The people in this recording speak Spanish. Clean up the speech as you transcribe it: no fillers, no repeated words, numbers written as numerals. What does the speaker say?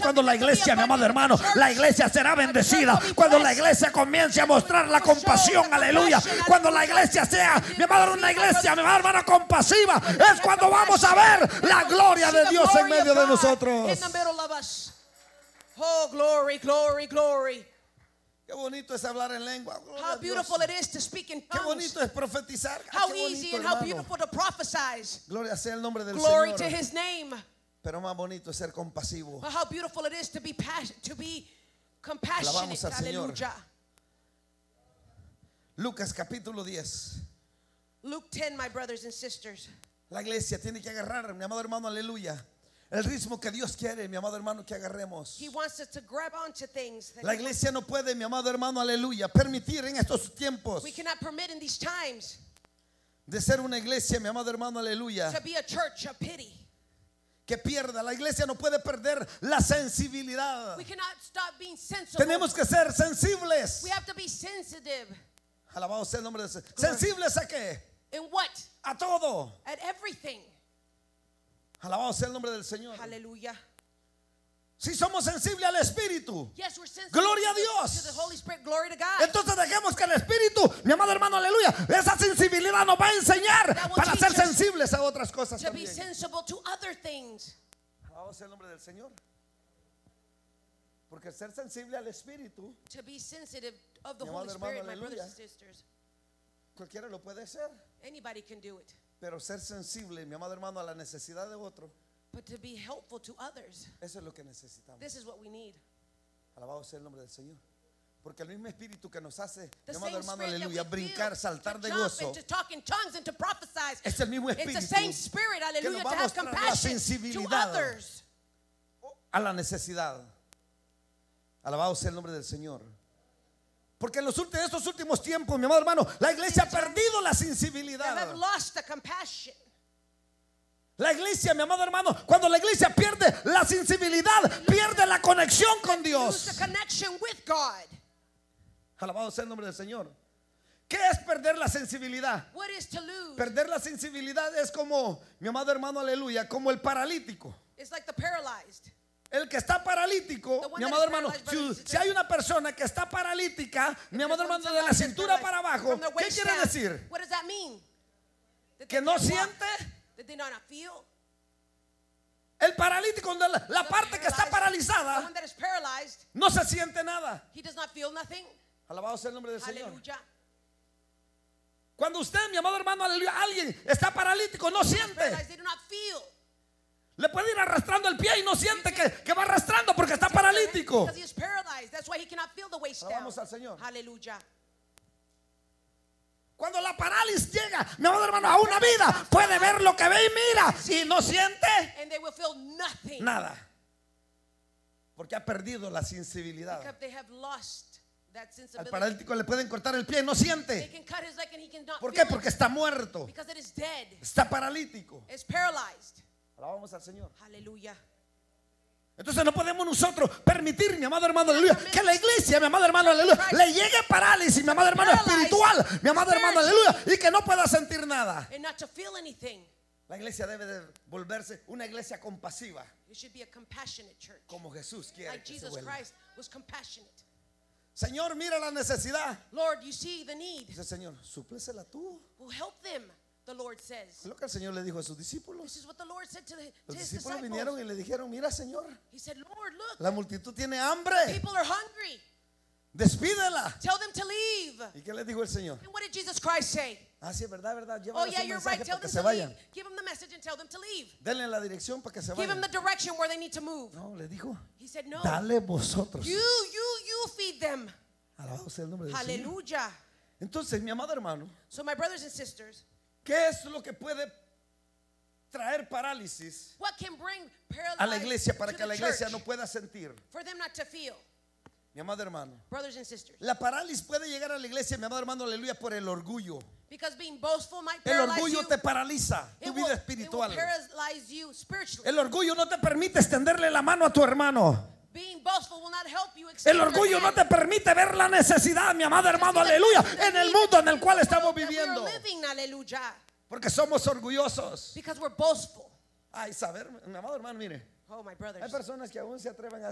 cuando la iglesia, mi amado hermano, la iglesia será bendecida. Cuando la iglesia comience a mostrar la compasión, aleluya. Cuando la iglesia sea, mi amado, una iglesia, mi amado hermano, compasiva, es cuando vamos a ver la gloria de Dios en medio de nosotros. Oh, glory, glory, glory. Qué bonito es hablar en lengua. How beautiful it is to speak in Qué tongues. bonito es profetizar. How Qué easy bonito, and how hermano. beautiful to prophesize. Gloria sea el nombre del Glory to Señor. His name. Pero más bonito es ser compasivo. But how beautiful it is to be compassionate. Alabamos al Señor. Hallelujah. Lucas capítulo 10. Luke 10, my brothers and sisters. La iglesia tiene que agarrar, mi amado hermano, aleluya, el ritmo que Dios quiere, mi amado hermano, que agarremos. He wants us to grab onto things. La iglesia no puede, mi amado hermano, aleluya, permitir en estos tiempos We cannot permit in these times de ser una iglesia, mi amado hermano, aleluya, to be a church of pity. que pierda. La iglesia no puede perder la sensibilidad. We cannot stop being sensible. Tenemos que ser sensibles. We have to be sensitive. Alabado sea el nombre de Dios. ¿Sensibles a qué? In what? A todo. At everything. Alabado sea el nombre del Señor. Hallelujah. Si somos sensibles al Espíritu, Yes, we're sensitive gloria a to Dios. the Holy Spirit. Glory to God. Entonces dejemos que el Espíritu, mi amado hermano, aleluya, esa sensibilidad nos va a enseñar That will para teach ser us sensibles a otras cosas to be también. sensible to other things. Alabado sea el nombre del Señor. Porque ser sensible al Espíritu, To be sensitive of the Mi Holy amado Spirit, hermano, my brothers aleluya. and sisters. cualquiera lo puede ser. Anybody can do it. Pero ser sensible, mi amado hermano, a la necesidad de otro, But to be helpful to others, eso es lo que necesitamos. this is what we need. Alabado sea el nombre del Señor. Porque el mismo Espíritu que nos hace, The mi amado same hermano, spirit that aleluya, we brincar, feel saltar to de jump gozo, and to talk in tongues and to prophesize. es el mismo It's the Espíritu same spirit, que hallelujah, nos va to a have mostrar la compassion to sensibilidad others. a la necesidad. Alabado sea el nombre del Señor. Porque en estos últimos tiempos, mi amado hermano, la iglesia ha perdido la They sensibilidad. have lost the compassion. La iglesia, mi amado hermano, cuando la iglesia pierde la sensibilidad, pierde la conexión con Lose the Dios. connection with God. Alabado sea el nombre del Señor. ¿Qué es perder la sensibilidad? What is to lose? Perder la sensibilidad es como, mi amado hermano, aleluya, como el paralítico. It's like the paralyzed. El que está paralítico, The one mi that amado is hermano, paralyzed, brothers and si sisters. hay una persona que está paralítica, mi amado If hermano, somebody de la is cintura paralyzed para abajo, from their ¿qué waist quiere down, decir? what does that mean? That Que they no can't walk? siente. That they do not feel? El paralítico, la parte que está The paralizada, one that is paralyzed, no se siente nada. he does not feel nothing. Alabado sea el nombre del Señor. Hallelujah. Cuando usted, mi amado hermano, aleluya, alguien está paralítico, no siente. Paralyzed, they do not feel. Le puede ir arrastrando el pie y no siente que va arrastrando porque está paralítico. Because he is paralyzed. That's why he cannot feel the waist down. Alabamos al Señor. Hallelujah. Cuando la parálisis llega, mi amado hermano, a una vida, puede ver lo que ve y mira y no siente And they will feel nothing. nada. Porque ha perdido la sensibilidad. Because they have lost that Al sensibility. paralítico le pueden cortar el pie y no They siente. can cut his leg and he cannot ¿Por feel qué? Porque it. está muerto. Because it is dead. Está paralítico. It's paralyzed. Alabamos al Señor. Hallelujah. Entonces no podemos nosotros permitir, mi amado hermano, aleluya, que la iglesia, mi amado hermano, aleluya, le llegue parálisis, mi amado hermano espiritual, mi amado hermano, aleluya, y que no pueda sentir nada. And not to feel anything. La iglesia debe de volverse una iglesia compasiva, It should be a compassionate church. como Jesús quiere Like que se Jesus vuelva. Christ was compassionate. Señor, mira la necesidad. Lord, you see the need. Dice Señor, súplesela tú. Well, help them, the Lord says. Es lo que el Señor le dijo a sus This discípulos. is what the Lord said to Los his discípulos disciples. vinieron y le dijeron, mira Señor, He said, Lord, look, la multitud tiene hambre, people are hungry. despídela. Tell them to leave. ¿Y qué le dijo el Señor? And what did Jesus Christ say? Ah, sí, es verdad, verdad. Oh, Llévales yeah, un you're mensaje right. Tell para que them se to leave. vayan. Give them the message and tell them to leave. Denle la dirección para que se Give them vayan. the direction where they need to move. No, le dijo, He said, no. dale vosotros. You feed them. Alabado sea el nombre del Señor. Hallelujah. Entonces, mi amado hermano, So, my brothers and sisters, ¿qué es lo que puede traer parálisis what can bring a la paralyzed iglesia para to que the la iglesia church no pueda sentir? for them not to feel? Mi amado hermano, Brothers and sisters, la parálisis puede llegar a la iglesia, mi amado hermano, aleluya, por el orgullo. because being boastful might El paralyze orgullo you. te paraliza tu It vida will espiritual. paralyze you spiritually. El orgullo no te permite extenderle la mano a tu hermano. Being boastful will not help you El extend your orgullo no hand. te permite ver la necesidad, mi amado hermano, aleluya, en el mundo en el cual estamos viviendo. We're living, hallelujah, Porque somos orgullosos. because we're boastful. Ay, saber, mi amado hermano, mire, Oh, my brothers. hay personas que aún se atreven a